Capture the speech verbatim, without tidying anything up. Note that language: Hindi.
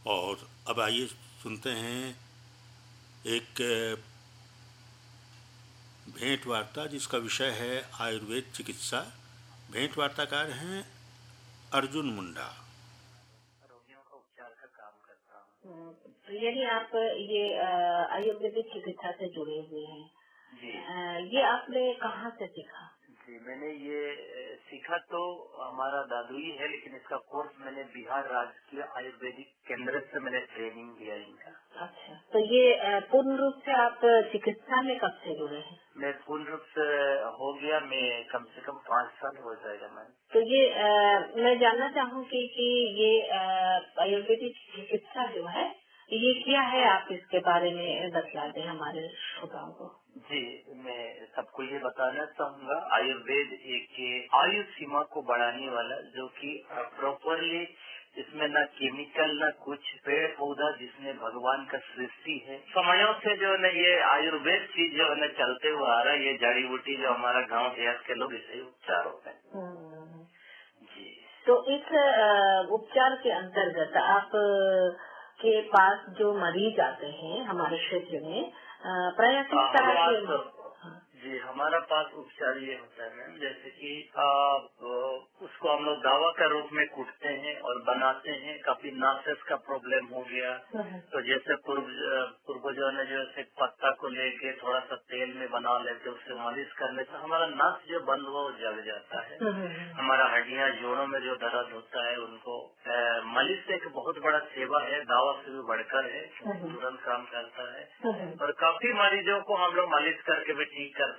और अब आइए सुनते हैं एक भेंट वार्ता जिसका विषय है आयुर्वेद चिकित्सा। भेंट वार्ताकार हैं अर्जुन मुंडा। रोगियों का उपचार का काम करता हूँ। तो यदि आप ये आयुर्वेदिक चिकित्सा से जुड़े हुए हैं जी, ये आपने कहाँ से सीखा? जी मैंने ये सीखा तो हमारा दादू ही है, लेकिन इसका कोर्स मैंने बिहार राजकीय आयुर्वेदिक केंद्र से मैंने ट्रेनिंग लिया इनका। अच्छा, तो ये पूर्ण रूप से आप चिकित्सा में कब से जुड़े हैं? मैं पूर्ण रूप से हो गया, मैं कम से कम पाँच साल हो जाएगा मैं। तो ये आ, मैं जानना चाहूँगी कि ये आयुर्वेदिक चिकित्सा जो है ये क्या है, आप इसके बारे में बता दें हमारे श्रोताओं को। जी, मैं सबको ये बताना चाहूँगा, आयुर्वेद एक आयु सीमा को बढ़ाने वाला, जो कि प्रॉपरली इसमें न केमिकल न कुछ, पेड़ पौधा जिसमें भगवान का सृष्टि है, समयों से जो है ये आयुर्वेद चीज जो है चलते हुआ आ रहा है, ये जड़ी बूटी जो हमारा गांव देहात के लोग इसे उपचार होते हैं। जी, तो इस उपचार के अंतर्गत आप के पास जो मरीज आते हैं हमारे क्षेत्र में प्राय किस तरह के? जी, हमारा पास उपचार ये होता है मैम, जैसे कि आ, उसको हम लोग दवा का रूप में कूटते हैं और बनाते हैं। काफी नासेस का प्रॉब्लम हो गया तो जैसे पूर्व पूर्वजों ने जो है पत्ता को लेके थोड़ा सा तेल में बना लेते, उससे मालिश करने से हमारा नस जो बंद हुआ वो जग जाता है। हमारा हड्डियां जोड़ों में जो दर्द होता है उनको मालिश एक बहुत बड़ा सेवा है, दवा से भी बढ़कर है, तुरंत काम करता है। और काफी मरीजों को हम लोग मालिश करके भी ठीक करते